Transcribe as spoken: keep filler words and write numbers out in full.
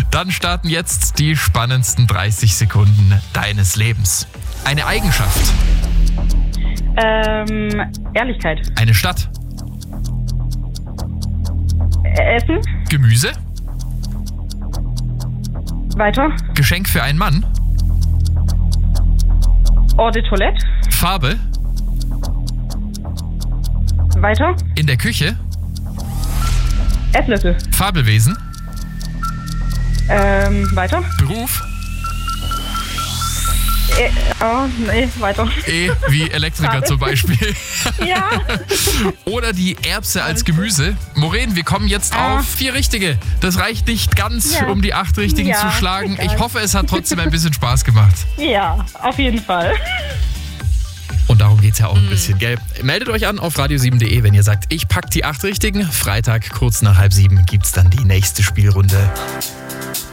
Dann starten jetzt die spannendsten dreißig Sekunden deines Lebens. Eine Eigenschaft. Ähm, Ehrlichkeit. Eine Stadt. Essen. Gemüse. Weiter. Geschenk für einen Mann. Eau de Toilette. Farbe. Weiter. In der Küche. Esslöffel. Fabelwesen. Ähm, weiter. Beruf. E oh, nee, weiter. E wie Elektriker Schade. zum Beispiel. Ja. Oder die Erbse als Gemüse. Maureen, wir kommen jetzt Ah. auf vier Richtige. Das reicht nicht ganz, Ja. um die acht Richtigen Ja, zu schlagen. egal. Ich hoffe, es hat trotzdem ein bisschen Spaß gemacht. Ja, auf jeden Fall. Und darum geht's ja auch ein bisschen, gell? Meldet euch an auf radio sieben punkt de, wenn ihr sagt, ich pack die acht Richtigen. Freitag kurz nach halb sieben gibt's dann die nächste Spielrunde.